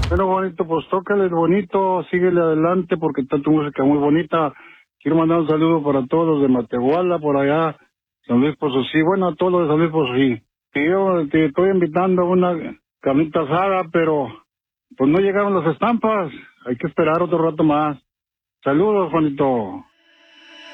Bueno, bonito, pues tócale bonito, síguele adelante porque está tu música muy bonita. Quiero mandar un saludo para todos los de Matehuala, por allá, San Luis Potosí, bueno, a todos los de San Luis Potosí. Que yo te estoy invitando a una carnita asada, pero pues no llegaron las estampas. Hay que esperar otro rato más. Saludos, Juanito.